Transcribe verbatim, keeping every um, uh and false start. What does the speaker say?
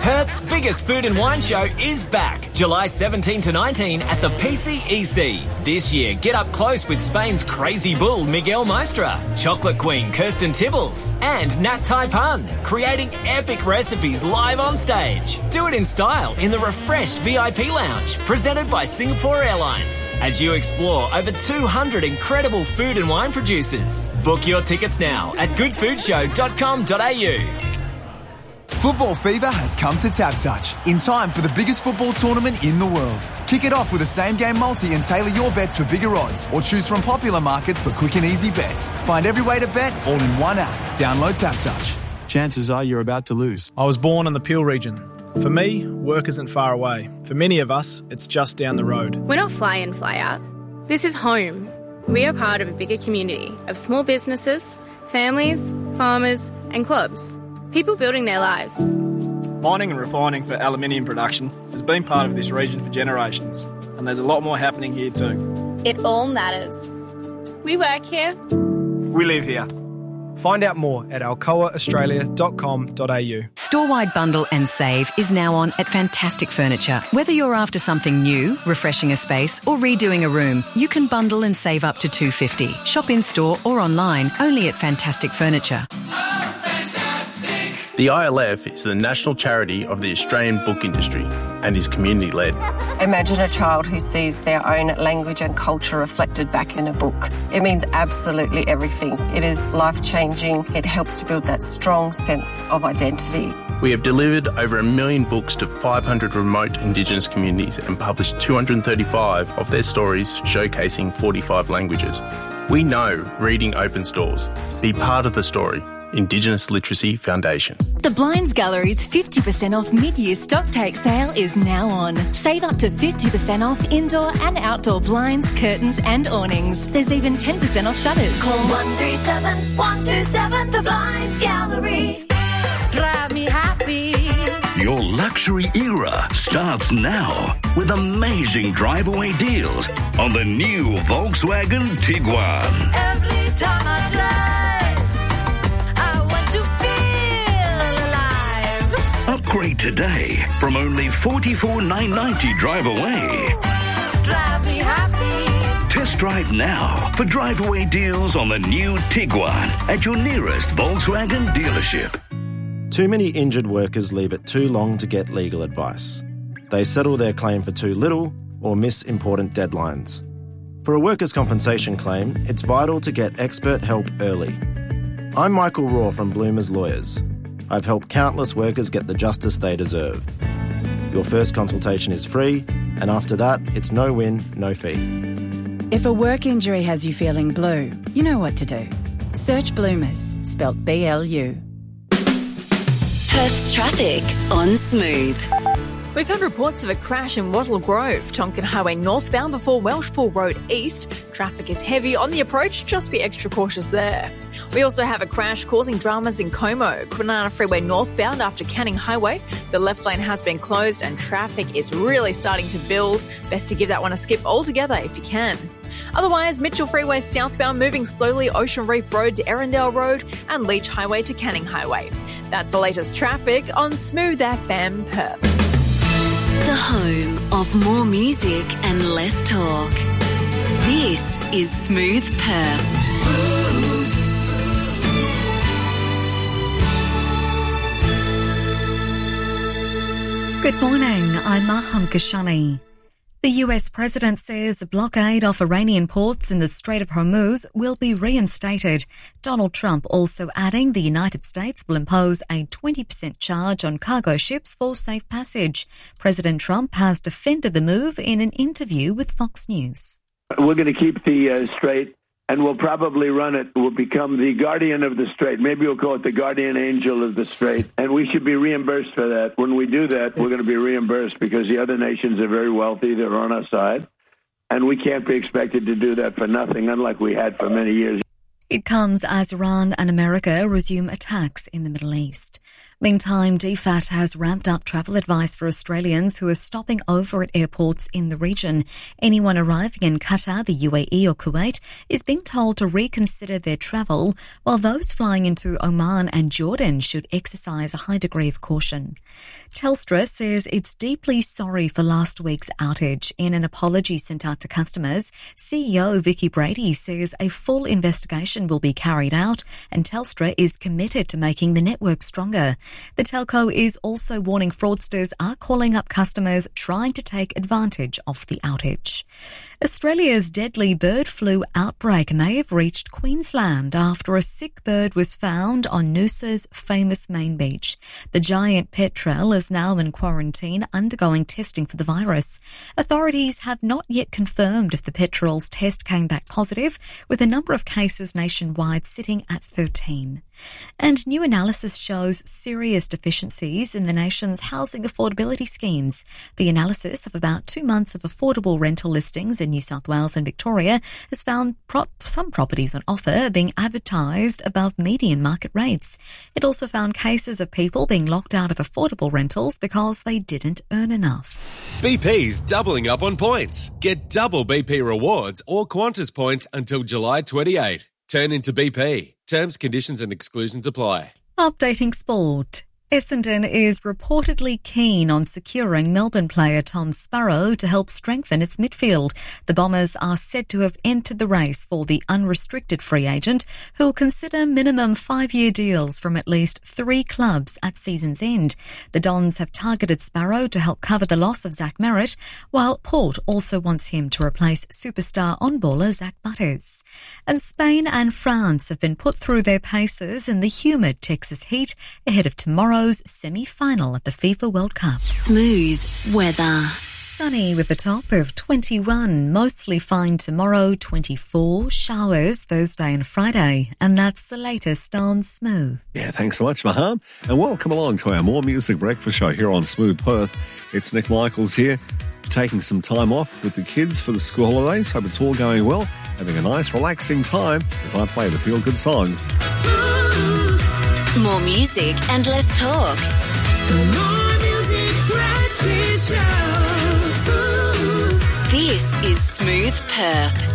Perth's biggest food and wine show is back, July seventeenth to nineteenth at the P C E C. This year, get up close with Spain's crazy bull Miguel Maestra, chocolate queen Kirsten Tibbles, and Nat Tai Pun, creating epic recipes live on stage. Do it in style in the refreshed V I P lounge, presented by Singapore Airlines, as you explore over two hundred incredible food and wine producers. Book your tickets now at good food show dot com dot a u. Football fever has come to TapTouch in time for the biggest football tournament in the world. Kick it off with a same-game multi and tailor your bets for bigger odds, or choose from popular markets for quick and easy bets. Find every way to bet all in one app. Download TapTouch. Chances are you're about to lose. I was born in the Peel region. For me, work isn't far away. For many of us, it's just down the road. We're not fly in, fly out. This is home. We are part of a bigger community of small businesses, families, farmers and clubs. People building their lives. Mining and refining for aluminium production has been part of this region for generations, and there's a lot more happening here too. It all matters. We work here. We live here. Find out more at alcoa australia dot com dot a u. Store-wide bundle and save is now on at Fantastic Furniture. Whether you're after something new, refreshing a space or redoing a room, you can bundle and save up to two dollars fifty. Shop in-store or online, only at Fantastic Furniture. The I L F is the national charity of the Australian book industry and is community-led. Imagine a child who sees their own language and culture reflected back in a book. It means absolutely everything. It is life-changing. It helps to build that strong sense of identity. We have delivered over a million books to five hundred remote Indigenous communities and published two hundred thirty-five of their stories showcasing forty-five languages. We know reading opens doors. Be part of the story. Indigenous Literacy Foundation. The Blinds Gallery's fifty percent off mid-year stock take sale is now on. Save up to fifty percent off indoor and outdoor blinds, curtains and awnings. There's even ten percent off shutters. Call one three seven, one two seven, The Blinds Gallery. Drive me happy. Your luxury era starts now with amazing drive-away deals on the new Volkswagen Tiguan. Every time I drive, upgrade today from only forty-four thousand nine hundred ninety drive away. Drive me happy. Test drive now for drive away deals on the new Tiguan at your nearest Volkswagen dealership. Too many injured workers leave it too long to get legal advice. They settle their claim for too little or miss important deadlines. For a workers' compensation claim, it's vital to get expert help early. I'm Michael Raw from Bloomers Lawyers. I've helped countless workers get the justice they deserve. Your first consultation is free, and after that, it's no win, no fee. If a work injury has you feeling blue, you know what to do. Search Bloomers, spelt B L U. Perth's traffic on Smooth. We've had reports of a crash in Wattle Grove, Tonkin Highway northbound before Welshpool Road east. Traffic is heavy on the approach, just be extra cautious there. We also have a crash causing dramas in Como, Kwinana Freeway northbound after Canning Highway. The left lane has been closed and traffic is really starting to build. Best to give that one a skip altogether if you can. Otherwise, Mitchell Freeway southbound moving slowly Ocean Reef Road to Erindale Road and Leach Highway to Canning Highway. That's the latest traffic on Smooth F M Perth. The home of more music and less talk. This is Smooth Perth. Smooth. Good morning, I'm Maham Kashani. The U S president says a blockade off Iranian ports in the Strait of Hormuz will be reinstated. Donald Trump also adding the United States will impose a twenty percent charge on cargo ships for safe passage. President Trump has defended the move in an interview with Fox News. We're going to keep the uh, strait, and we'll probably run it. We'll become the guardian of the strait. Maybe we'll call it the guardian angel of the strait, and we should be reimbursed for that. When we do that, we're going to be reimbursed because the other nations are very wealthy. They're on our side, and we can't be expected to do that for nothing, unlike we had for many years. It comes as Iran and America resume attacks in the Middle East. Meantime, D F A T has ramped up travel advice for Australians who are stopping over at airports in the region. Anyone arriving in Qatar, the U A E or Kuwait is being told to reconsider their travel, while those flying into Oman and Jordan should exercise a high degree of caution. Telstra says it's deeply sorry for last week's outage. In an apology sent out to customers, C E O Vicky Brady says a full investigation will be carried out and Telstra is committed to making the network stronger. The telco is also warning fraudsters are calling up customers trying to take advantage of the outage. Australia's deadly bird flu outbreak may have reached Queensland after a sick bird was found on Noosa's famous main beach. The giant petrel is now in quarantine undergoing testing for the virus. Authorities have not yet confirmed if the petrel's test came back positive, with a number of cases nationwide sitting at thirteen. And new analysis shows serious deficiencies in the nation's housing affordability schemes. The analysis of about two months of affordable rental listings in New South Wales and Victoria has found prop- some properties on offer being advertised above median market rates. It also found cases of people being locked out of affordable rentals because they didn't earn enough. B P's doubling up on points. Get double B P rewards or Qantas points until July twenty-eighth. Turn into B P. Terms, conditions and exclusions apply. Updating sport. Essendon is reportedly keen on securing Melbourne player Tom Sparrow to help strengthen its midfield. The Bombers are said to have entered the race for the unrestricted free agent, who'll consider minimum five-year deals from at least three clubs at season's end. The Dons have targeted Sparrow to help cover the loss of Zach Merritt, while Port also wants him to replace superstar on-baller Zach Butters. And Spain and France have been put through their paces in the humid Texas heat ahead of tomorrow semi-final at the FIFA World Cup. Smooth weather. Sunny with a top of twenty-one, mostly fine tomorrow, twenty-four, showers Thursday and Friday, and that's the latest on Smooth. Yeah, thanks so much, Maham, and welcome along to our More Music Breakfast Show here on Smooth Perth. It's Nick Michaels here, taking some time off with the kids for the school holidays. Hope it's all going well, having a nice relaxing time as I play the feel-good songs. More music and less talk. The More Music Breakfast Show. This is Smooth Perth.